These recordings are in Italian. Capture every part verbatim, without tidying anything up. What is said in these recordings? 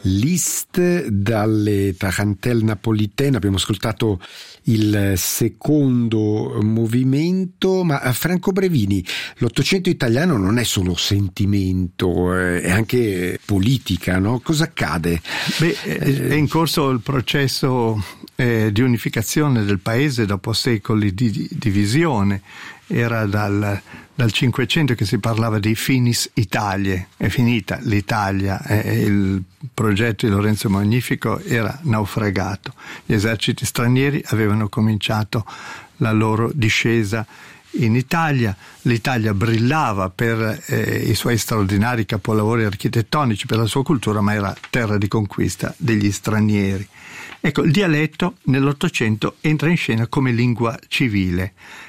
Liszt dalle Tarantelle napolitaine. Abbiamo ascoltato il secondo movimento, ma a Franco Brevini, l'Ottocento italiano non è solo sentimento, è anche politica, no? Cosa accade? Beh, è in corso il processo eh, di unificazione del paese dopo secoli di, di divisione. Era dal, dal Cinquecento che si parlava di finis Italiae, è finita l'Italia, eh, il progetto di Lorenzo Magnifico era naufragato, gli eserciti stranieri avevano cominciato la loro discesa in Italia, l'Italia brillava per eh, i suoi straordinari capolavori architettonici, per la sua cultura, ma era terra di conquista degli stranieri. Ecco, il dialetto nell'Ottocento entra in scena come lingua civile.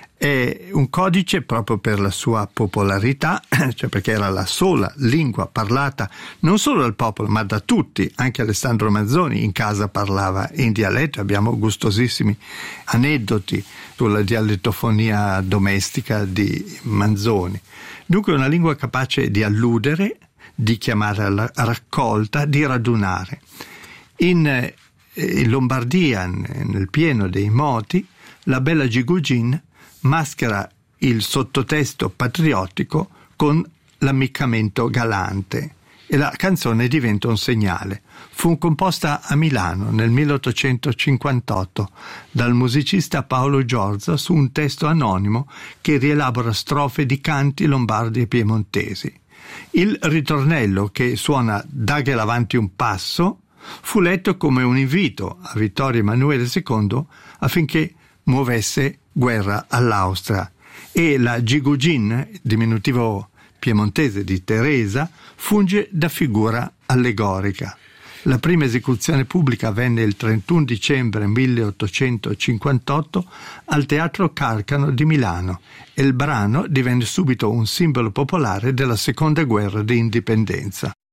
È un codice proprio per la sua popolarità, cioè perché era la sola lingua parlata non solo dal popolo ma da tutti. Anche Alessandro Manzoni in casa parlava in dialetto, abbiamo gustosissimi aneddoti sulla dialettofonia domestica di Manzoni. Dunque è una lingua capace di alludere, di chiamare alla raccolta, di radunare. In, in Lombardia, nel pieno dei moti, la bella Gigugin maschera il sottotesto patriottico con l'ammiccamento galante e la canzone diventa un segnale. Fu composta a Milano nel milleottocentocinquantotto dal musicista Paolo Giorza su un testo anonimo che rielabora strofe di canti lombardi e piemontesi. Il ritornello, che suona "Daghela avanti un passo", fu letto come un invito a Vittorio Emanuele secondo affinché muovesse guerra all'Austria, e la Gigugin, diminutivo piemontese di Teresa, funge da figura allegorica. La prima esecuzione pubblica avvenne il trentuno dicembre milleottocentocinquantotto al Teatro Carcano di Milano e il brano divenne subito un simbolo popolare della seconda guerra di indipendenza.